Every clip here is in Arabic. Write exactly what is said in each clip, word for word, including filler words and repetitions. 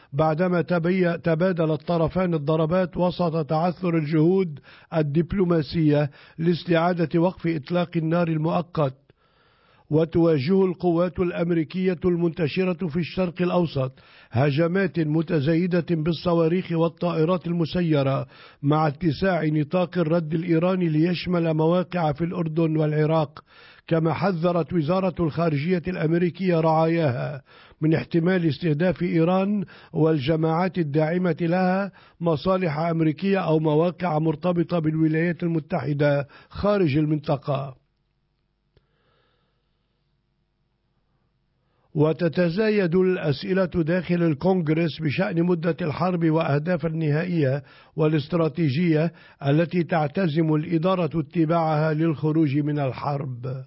بعدما تبادل الطرفان الضربات وسط تعثر الجهود الدبلوماسية لاستعادة وقف إطلاق النار المؤقت. وتواجه القوات الأمريكية المنتشرة في الشرق الأوسط هجمات متزايدة بالصواريخ والطائرات المسيرة، مع اتساع نطاق الرد الإيراني ليشمل مواقع في الأردن والعراق. كما حذرت وزارة الخارجية الأمريكية رعاياها من احتمال استهداف إيران والجماعات الداعمة لها مصالح أمريكية أو مواقع مرتبطة بالولايات المتحدة خارج المنطقة. وتتزايد الأسئلة داخل الكونغرس بشأن مدة الحرب وأهدافها النهائية والاستراتيجية التي تعتزم الإدارة اتباعها للخروج من الحرب.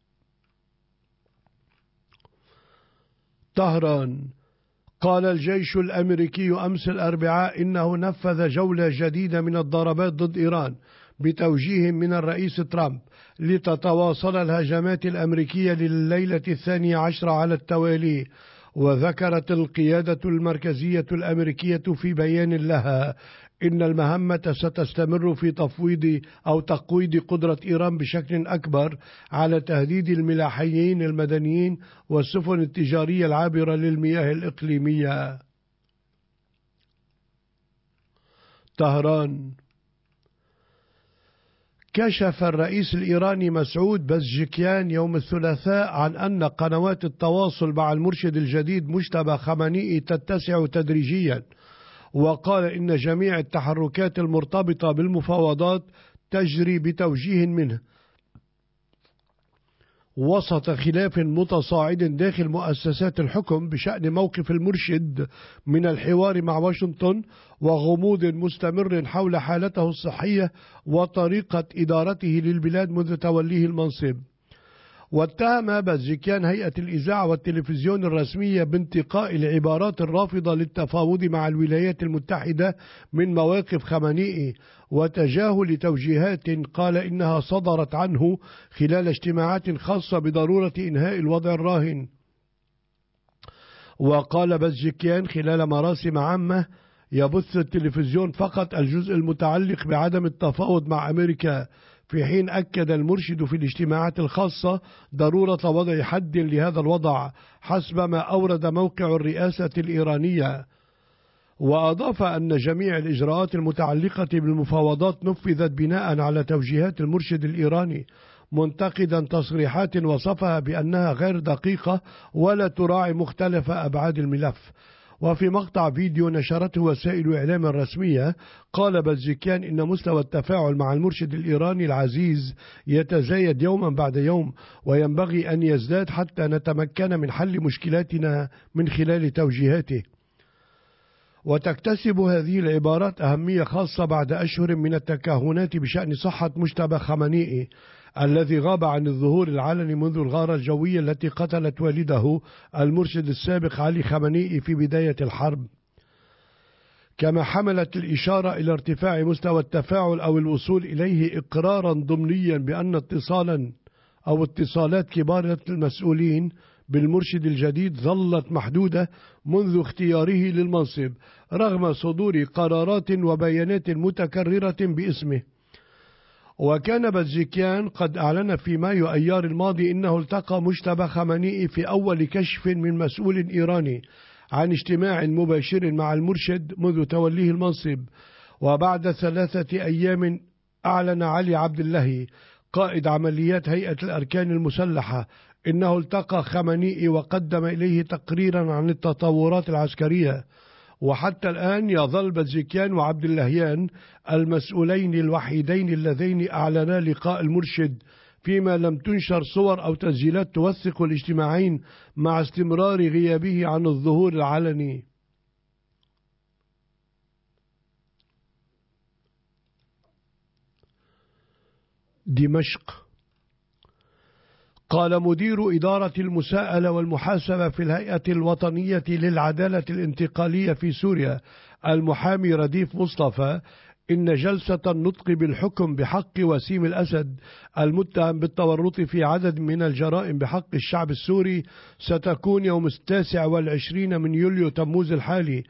طهران. قال الجيش الأمريكي أمس الأربعاء إنه نفذ جولة جديدة من الضربات ضد إيران بتوجيه من الرئيس ترامب لتتواصل الهجمات الأمريكية لليلة الثانية عشر على التوالي. وذكرت القيادة المركزية الأمريكية في بيان لها إن المهمة ستستمر في تفويض أو تقويض قدرة إيران بشكل أكبر على تهديد الملاحيين المدنيين والسفن التجارية العابرة للمياه الإقليمية. طهران. كشف الرئيس الإيراني مسعود بزجكيان يوم الثلاثاء عن أن قنوات التواصل مع المرشد الجديد مجتبى خامنئي تتسع تدريجيا، وقال إن جميع التحركات المرتبطة بالمفاوضات تجري بتوجيه منه وسط خلاف متصاعد داخل مؤسسات الحكم بشأن موقف المرشد من الحوار مع واشنطن، وغموض مستمر حول حالته الصحية وطريقة إدارته للبلاد منذ توليه المنصب. واتهم بزجكيان هيئة الإذاعة والتلفزيون الرسمية بانتقاء العبارات الرافضة للتفاوض مع الولايات المتحدة من مواقف خامنئي وتجاهل توجيهات قال إنها صدرت عنه خلال اجتماعات خاصة بضرورة إنهاء الوضع الراهن. وقال بزجكيان خلال مراسم عامة يبث التلفزيون فقط الجزء المتعلق بعدم التفاوض مع أمريكا، في حين أكد المرشد في الاجتماعات الخاصة ضرورة وضع حد لهذا الوضع حسب ما أورد موقع الرئاسة الإيرانية. وأضاف أن جميع الإجراءات المتعلقة بالمفاوضات نفذت بناء على توجيهات المرشد الإيراني، منتقدا تصريحات وصفها بأنها غير دقيقة ولا تراعي مختلف أبعاد الملف. وفي مقطع فيديو نشرته وسائل الإعلام الرسمية قال بزجكيان إن مستوى التفاعل مع المرشد الإيراني العزيز يتزايد يوما بعد يوم، وينبغي أن يزداد حتى نتمكن من حل مشكلاتنا من خلال توجيهاته. وتكتسب هذه العبارات أهمية خاصة بعد أشهر من التكهنات بشأن صحة مجتبى خامنئي الذي غاب عن الظهور العلني منذ الغارة الجوية التي قتلت والده المرشد السابق علي خامنئي في بداية الحرب. كما حملت الإشارة إلى ارتفاع مستوى التفاعل أو الوصول إليه إقرارا ضمنيا بأن اتصالا أو اتصالات كبار المسؤولين بالمرشد الجديد ظلت محدودة منذ اختياره للمنصب رغم صدور قرارات وبيانات متكررة باسمه. وكان بزجكيان قد أعلن في مايو أيار الماضي إنه التقى مجتبى خامنئي في أول كشف من مسؤول إيراني عن اجتماع مباشر مع المرشد منذ توليه المنصب. وبعد ثلاثة أيام أعلن علي عبد الله قائد عمليات هيئة الأركان المسلحة إنه التقى خامنئي وقدم إليه تقريرا عن التطورات العسكرية. وحتى الآن يظل بزجكيان وعبد اللهيان المسؤولين الوحيدين اللذين أعلنا لقاء المرشد، فيما لم تنشر صور أو تسجيلات توثق الاجتماعين مع استمرار غيابه عن الظهور العلني. دمشق. قال مدير إدارة المساءلة والمحاسبة في الهيئة الوطنية للعدالة الانتقالية في سوريا المحامي رديف مصطفى إن جلسة النطق بالحكم بحق وسيم الأسد المتهم بالتورط في عدد من الجرائم بحق الشعب السوري ستكون يوم التاسع والعشرين من يوليو تموز الحالي